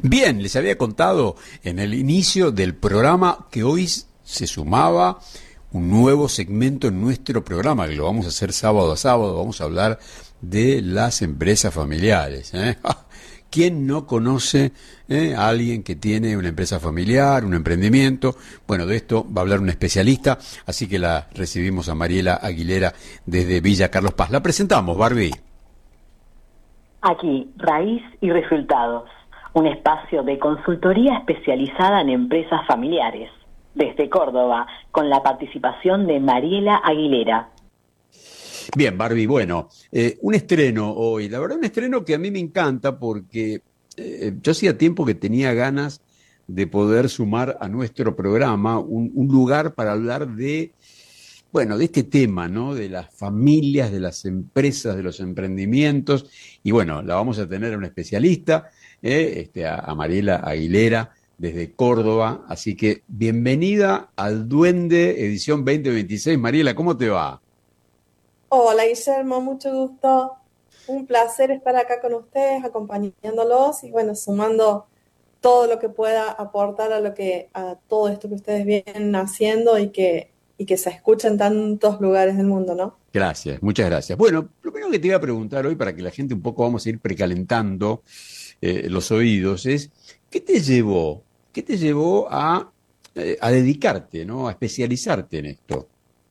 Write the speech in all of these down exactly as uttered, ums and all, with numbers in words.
Bien, les había contado en el inicio del programa que hoy se sumaba un nuevo segmento en nuestro programa, que lo vamos a hacer sábado a sábado. Vamos a hablar de las empresas familiares, ¿eh? ¿Quién no conoce eh, a alguien que tiene una empresa familiar, un emprendimiento? Bueno, de esto va a hablar un especialista, así que la recibimos a Mariela Aguilera desde Villa Carlos Paz. La presentamos, Barbie. Aquí, Raíz y Resultados, un espacio de consultoría especializada en empresas familiares. Desde Córdoba, con la participación de Mariela Aguilera. Bien, Barbie, bueno, eh, un estreno hoy, la verdad un estreno que a mí me encanta porque eh, yo hacía tiempo que tenía ganas de poder sumar a nuestro programa un, un lugar para hablar de, bueno, de este tema, ¿no? De las familias, de las empresas, de los emprendimientos, y bueno, la vamos a tener a una especialista, eh, este, a, a Mariela Aguilera, desde Córdoba, así que bienvenida al Duende Edición veinte veintiséis. Mariela, ¿cómo te va? Hola Guillermo, mucho gusto. Un placer estar acá con ustedes, acompañándolos y bueno, sumando todo lo que pueda aportar a lo que a todo esto que ustedes vienen haciendo y que y que se escucha en tantos lugares del mundo, ¿no? Gracias, muchas gracias. Bueno, lo primero que te iba a preguntar hoy, para que la gente un poco vamos a ir precalentando eh, los oídos, es ¿qué te llevó, qué te llevó a, eh, a dedicarte, ¿no? A especializarte en esto?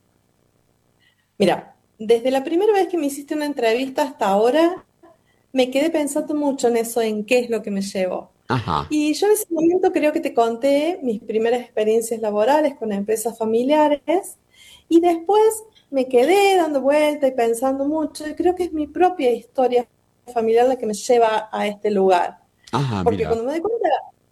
Mira, desde la primera vez que me hiciste una entrevista hasta ahora, me quedé pensando mucho en eso, en qué es lo que me llevó. Ajá, Y yo en ese momento creo que te conté mis primeras experiencias laborales con empresas familiares y después me quedé dando vuelta y pensando mucho y creo que es mi propia historia familiar la que me lleva a este lugar. ajá, Porque mira, cuando me doy cuenta,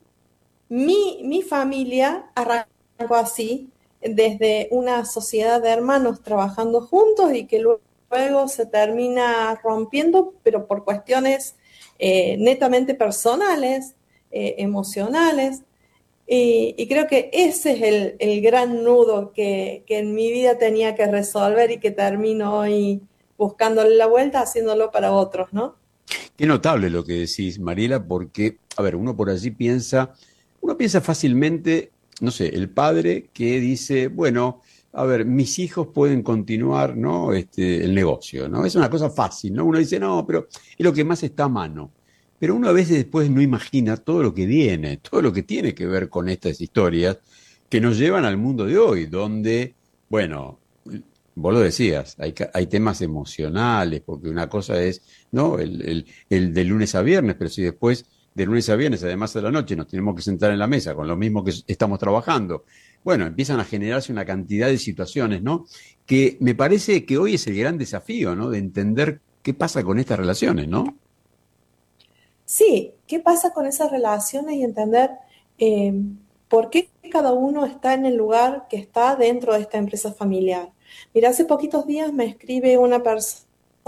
mi, mi familia arrancó así, desde una sociedad de hermanos trabajando juntos y que luego se termina rompiendo, pero por cuestiones eh, netamente personales, eh, emocionales. Y, y, creo que ese es el, el gran nudo que, que, en mi vida tenía que resolver y que termino hoy buscándole la vuelta, haciéndolo para otros, ¿no? qué notable lo que decís, Mariela, porque, a ver, uno por allí piensa, uno piensa fácilmente, no sé, el padre que dice, bueno, a ver, mis hijos pueden continuar, ¿no? Este, el negocio, ¿no? Es una cosa fácil, ¿no? Uno dice, no, pero es lo que más está a mano. Pero uno a veces después no imagina todo lo que viene, todo lo que tiene que ver con estas historias que nos llevan al mundo de hoy, donde, bueno, vos lo decías, hay, ca- hay temas emocionales, porque una cosa es, ¿no? El, el, el de lunes a viernes, pero si después de lunes a viernes, además de la noche, nos tenemos que sentar en la mesa con lo mismo que estamos trabajando, bueno, empiezan a generarse una cantidad de situaciones, ¿no? Que me parece que hoy es el gran desafío, ¿no? De entender qué pasa con estas relaciones, ¿no? Sí, ¿qué pasa con esas relaciones y entender eh, por qué cada uno está en el lugar que está dentro de esta empresa familiar? Mira, hace poquitos días me escribe una persona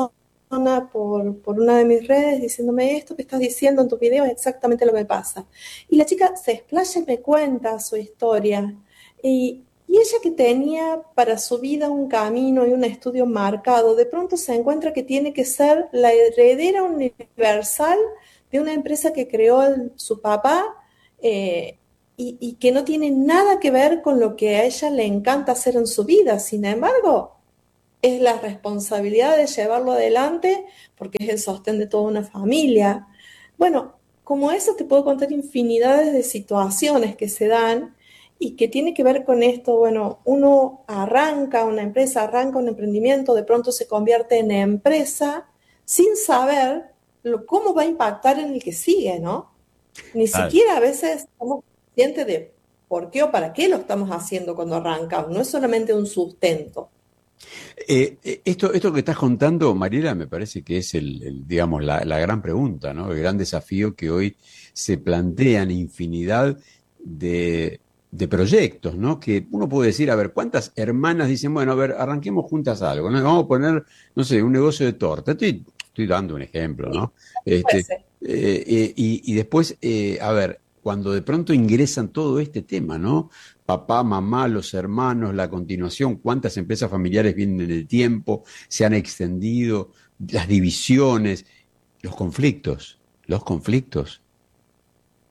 por, por una de mis redes diciéndome esto que estás diciendo en tus videos es exactamente lo que me pasa. Y la chica se explaya y me cuenta su historia. Y, y ella que tenía para su vida un camino y un estudio marcado, de pronto se encuentra que tiene que ser la heredera universal de una empresa que creó el, su papá eh, y, y que no tiene nada que ver con lo que a ella le encanta hacer en su vida. Sin embargo, es la responsabilidad de llevarlo adelante porque es el sostén de toda una familia. Bueno, como eso te puedo contar infinidades de situaciones que se dan y que tiene que ver con esto. Bueno, uno arranca una empresa, arranca un emprendimiento, de pronto se convierte en empresa sin saber lo, cómo va a impactar en el que sigue, ¿no? Ni Claro. siquiera a veces somos conscientes de por qué o para qué lo estamos haciendo cuando arrancamos. No es solamente un sustento. Eh, eh, esto, esto que estás contando, Mariela, me parece que es el, el, digamos, la, la gran pregunta, ¿no? El gran desafío que hoy se plantean infinidad de, de proyectos, ¿no? Que uno puede decir, a ver, ¿cuántas hermanas dicen, bueno, a ver, arranquemos juntas algo, ¿no? Vamos a poner, no sé, un negocio de torta. Estoy, estoy dando un ejemplo, Sí, ¿no? Este, puede ser. eh, eh, y, y después, eh, a ver, cuando de pronto ingresan todo este tema, ¿no? Papá, mamá, los hermanos, la continuación, cuántas empresas familiares vienen en el tiempo, se han extendido, las divisiones, los conflictos, los conflictos.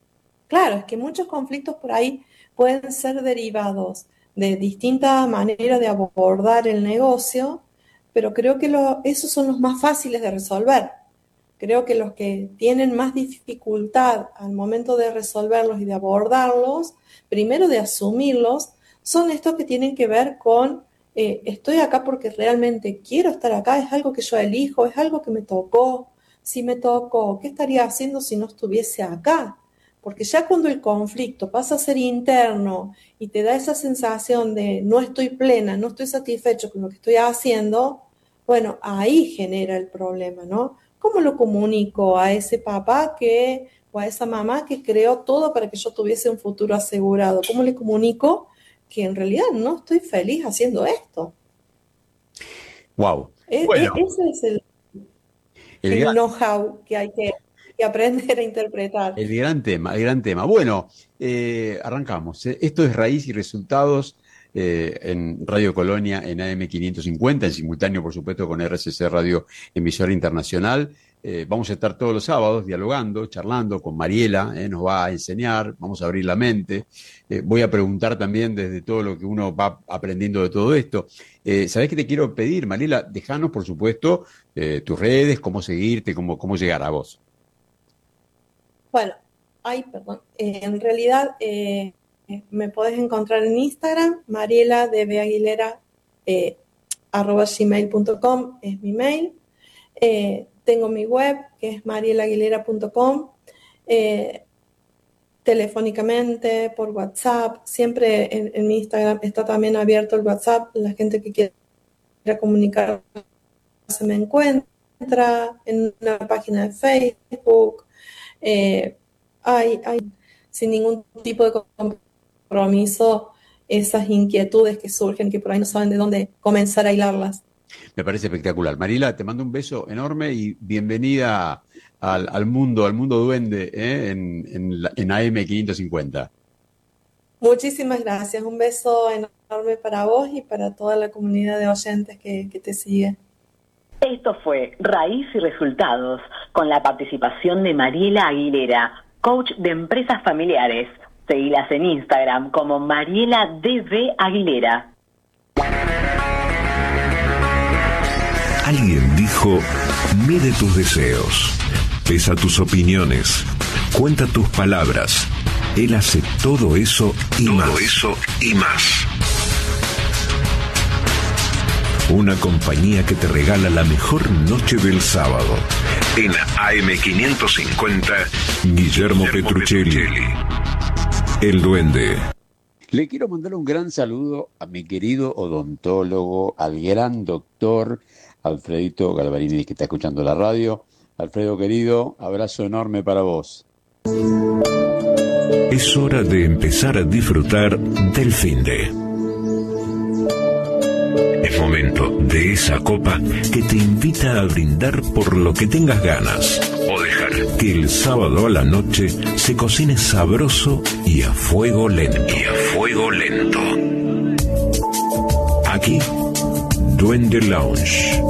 Claro, es que muchos conflictos por ahí pueden ser derivados de distintas maneras de abordar el negocio, pero creo que lo, esos son los más fáciles de resolver. Creo que los que tienen más dificultad al momento de resolverlos y de abordarlos, primero de asumirlos, son estos que tienen que ver con eh, estoy acá porque realmente quiero estar acá, es algo que yo elijo, es algo que me tocó. Si me tocó, ¿qué estaría haciendo si no estuviese acá? Porque ya cuando el conflicto pasa a ser interno y te da esa sensación de no estoy plena, no estoy satisfecho con lo que estoy haciendo, bueno, ahí genera el problema, ¿no? ¿Cómo lo comunico a ese papá que, o a esa mamá que creó todo para que yo tuviese un futuro asegurado? ¿Cómo le comunico que en realidad no estoy feliz haciendo esto? Wow. E- e- Bueno, ese es el, el el gran, know-how que hay que, que aprender a interpretar. el gran tema, el gran tema. Bueno, eh, arrancamos. ¿eh? Esto es Raíz y Resultados eh, en Radio Colonia en A M quinientos cincuenta, en simultáneo, por supuesto, con R C C Radio Emisora Internacional. Eh, vamos a estar todos los sábados dialogando, charlando con Mariela, eh, nos va a enseñar, vamos a abrir la mente. Eh, voy a preguntar también desde todo lo que uno va aprendiendo de todo esto. Eh, ¿Sabés qué te quiero pedir, Mariela? Dejanos, por supuesto, eh, tus redes, cómo seguirte, cómo, cómo llegar a vos. Bueno, ay, perdón. Eh, en realidad eh, me podés encontrar en Instagram, Mariela de B. Aguilera, eh, arroba gmail punto com es mi mail. Eh, tengo mi web, que es marielaguilera punto com. Eh, telefónicamente, por WhatsApp. Siempre en, en mi Instagram está también abierto el WhatsApp. La gente que quiera comunicar se me encuentra en una página de Facebook. Eh, hay, hay sin ningún tipo de compromiso esas inquietudes que surgen que por ahí no saben de dónde comenzar a hilarlas. Me parece espectacular. Mariela, te mando un beso enorme y bienvenida al, al mundo, al mundo duende, ¿eh? en, en, la- en A M quinientos cincuenta. Muchísimas gracias. Un beso enorme para vos y para toda la comunidad de oyentes que, que te sigue. Esto fue Raíz y Resultados, con la participación de Mariela Aguilera, coach de empresas familiares. Seguilas en Instagram como Mariela D B Aguilera. Alguien dijo, mide tus deseos, pesa tus opiniones, cuenta tus palabras. Él hace todo eso y todo más. eso y más. Una compañía que te regala la mejor noche del sábado. En A M quinientos cincuenta, Guillermo, Guillermo Petruccelli. Petruccelli. El Duende. Le quiero mandar un gran saludo a mi querido odontólogo, al gran doctor Alfredito Galvarini, que está escuchando la radio. Alfredo, querido, abrazo enorme para vos. Es hora de empezar a disfrutar del finde. Es momento de esa copa que te invita a brindar por lo que tengas ganas. O dejar que el sábado a la noche se cocine sabroso y a fuego lento. Y a fuego lento. Aquí, Duende Lounge.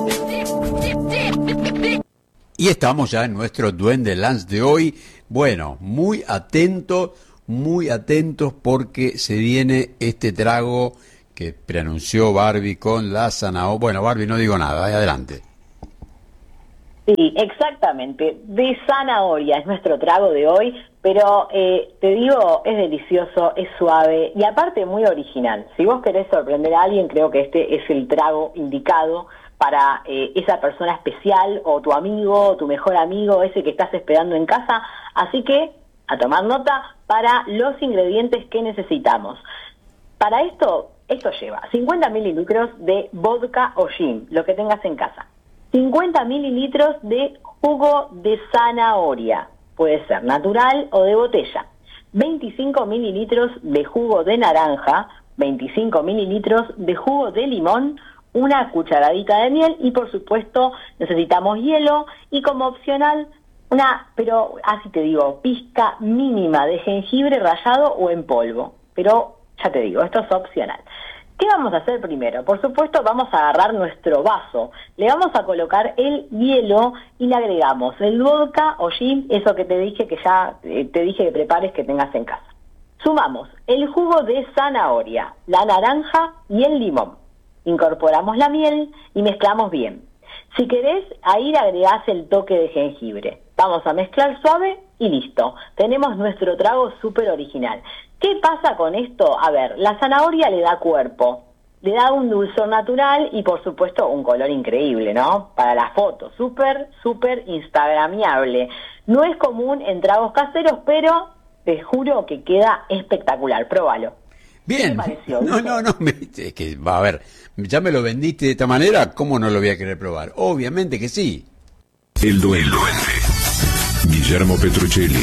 Y estamos ya en nuestro Duende Lunch de hoy. Bueno, muy atentos, muy atentos porque se viene este trago que preanunció Barbie con la zanahoria. Bueno, Barbie, no digo nada, ahí adelante. Sí, exactamente. De zanahoria es nuestro trago de hoy, pero eh, te digo, es delicioso, es suave y aparte muy original. Si vos querés sorprender a alguien, creo que este es el trago indicado para eh, esa persona especial o tu amigo o tu mejor amigo, ese que estás esperando en casa. Así que, a tomar nota para los ingredientes que necesitamos. Para esto, esto lleva cincuenta mililitros de vodka o gin, lo que tengas en casa. cincuenta mililitros de jugo de zanahoria, puede ser natural o de botella. veinticinco mililitros de jugo de naranja, veinticinco mililitros de jugo de limón, una cucharadita de miel y por supuesto necesitamos hielo y como opcional una, pero así te digo, pizca mínima de jengibre rallado o en polvo, pero ya te digo, esto es opcional. ¿Qué vamos a hacer primero? Por supuesto, vamos a agarrar nuestro vaso, le vamos a colocar el hielo y le agregamos el vodka o gin, eso que te dije que ya eh, te dije que prepares, que tengas en casa. Sumamos el jugo de zanahoria, la naranja y el limón. Incorporamos la miel y mezclamos bien. Si querés, ahí le agregás el toque de jengibre. Vamos a mezclar suave y listo. Tenemos nuestro trago súper original. ¿Qué pasa con esto? A ver, la zanahoria le da cuerpo, le da un dulzor natural y por supuesto un color increíble, ¿no? Para la foto, súper, súper instagramiable. No es común en tragos caseros, pero te juro que queda espectacular. Próbalo. Bien. ¿Qué te pareció? No, no, no, me- es que, va a ver, ya me lo vendiste de esta manera, ¿cómo no lo voy a querer probar? Obviamente que sí. El duende. Guillermo Petruccelli.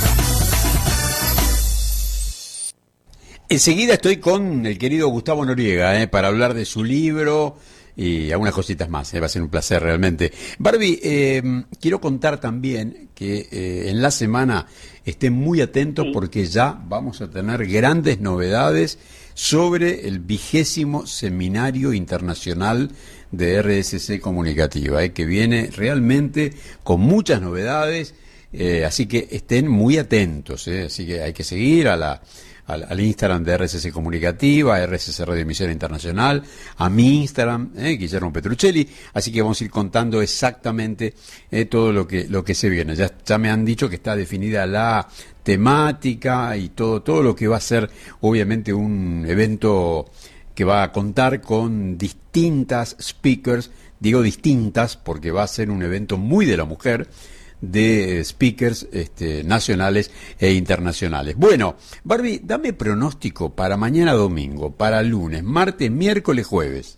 Enseguida estoy con el querido Gustavo Noriega, eh, para hablar de su libro y algunas cositas más. eh, va a ser un placer realmente. Barbie, eh, quiero contar también que eh, en la semana estén muy atentos Sí. porque ya vamos a tener grandes novedades sobre el vigésimo Seminario Internacional de R S C Comunicativa, eh, que viene realmente con muchas novedades, eh, así que estén muy atentos. eh, así que hay que seguir a la al, al Instagram de R S C Comunicativa, R S C Radio Emisión Internacional, a mi Instagram, eh, Guillermo Petruccelli, así que vamos a ir contando exactamente eh, todo lo que lo que se viene. Ya, ya me han dicho que está definida la temática y todo, todo lo que va a ser obviamente un evento que va a contar con distintas speakers, digo distintas porque va a ser un evento muy de la mujer, de speakers este, nacionales e internacionales. Bueno, Barbie, dame pronóstico para mañana domingo, para lunes, martes, miércoles, jueves.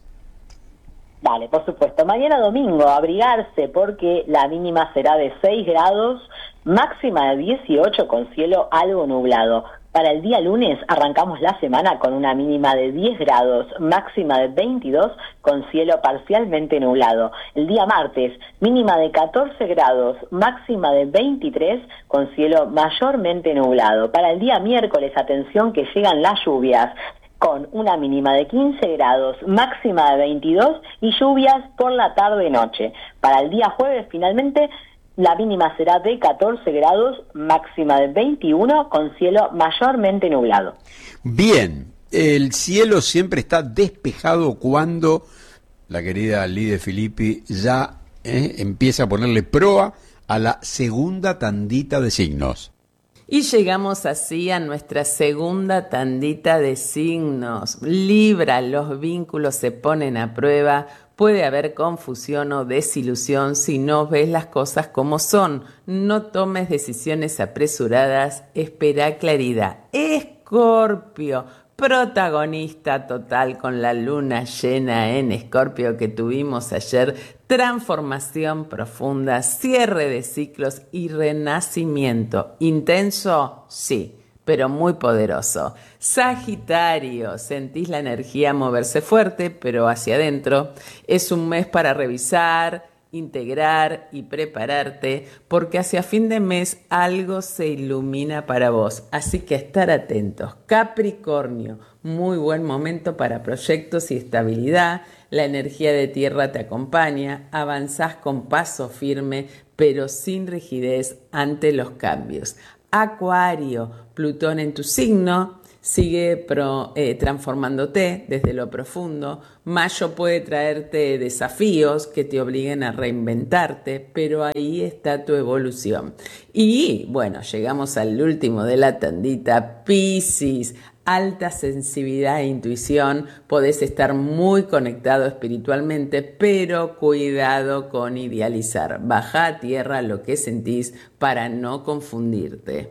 Dale, por supuesto. Mañana domingo, abrigarse porque la mínima será de seis grados, máxima de dieciocho con cielo algo nublado. Para el día lunes arrancamos la semana con una mínima de diez grados, máxima de veintidós con cielo parcialmente nublado. El día martes, mínima de catorce grados, máxima de veintitrés con cielo mayormente nublado. Para el día miércoles, atención que llegan las lluvias, con una mínima de quince grados, máxima de veintidós y lluvias por la tarde-noche. Para el día jueves, finalmente, la mínima será de catorce grados, máxima de veintiuno, con cielo mayormente nublado. Bien, el cielo siempre está despejado cuando la querida Lide Filippi ya eh, empieza a ponerle proa a la segunda tandita de signos. Y llegamos así a nuestra segunda tandita de signos. Libra, los vínculos se ponen a prueba. Puede haber confusión o desilusión si no ves las cosas como son. No tomes decisiones apresuradas, espera claridad. Escorpio, protagonista total con la luna llena en Escorpio que tuvimos ayer. Transformación profunda, cierre de ciclos y renacimiento. ¿Intenso? Sí, pero muy poderoso. Sagitario, sentís la energía moverse fuerte, pero hacia adentro. Es un mes para revisar, integrar y prepararte, porque hacia fin de mes algo se ilumina para vos. Así que estar atentos. Capricornio, muy buen momento para proyectos y estabilidad. La energía de tierra te acompaña, avanzás con paso firme, pero sin rigidez ante los cambios. Acuario, Plutón en tu signo, sigue pro, eh, transformándote desde lo profundo. Mayo puede traerte desafíos que te obliguen a reinventarte, pero ahí está tu evolución. Y bueno, llegamos al último de la tandita, Piscis. Alta sensibilidad e intuición, podés estar muy conectado espiritualmente, pero cuidado con idealizar. Baja a tierra lo que sentís para no confundirte.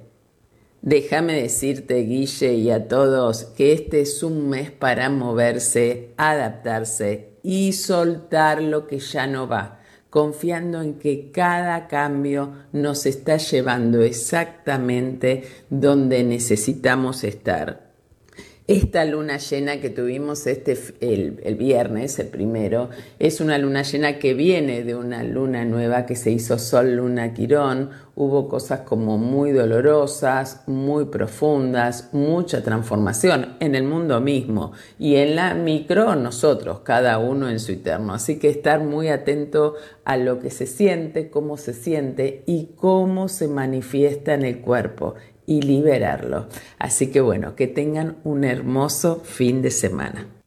Déjame decirte, Guille, y a todos, que este es un mes para moverse, adaptarse y soltar lo que ya no va, confiando en que cada cambio nos está llevando exactamente donde necesitamos estar. Esta luna llena que tuvimos este, el, el viernes, el primero, es una luna llena que viene de una luna nueva que se hizo Sol Luna Quirón. Hubo cosas como muy dolorosas, muy profundas, mucha transformación en el mundo mismo y en la micro nosotros, cada uno en su interno. Así que estar muy atento a lo que se siente, cómo se siente y cómo se manifiesta en el cuerpo, y liberarlo. Así que bueno, que tengan un hermoso fin de semana.